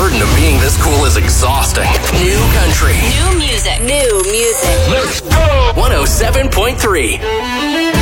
burden of being this cool is exhausting. New country. New music. New music. Let's go! 107.3.